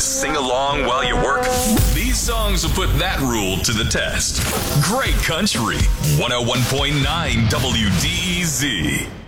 sing along while you work? These songs will put that rule to the test. Great Country, 101.9 WDEZ.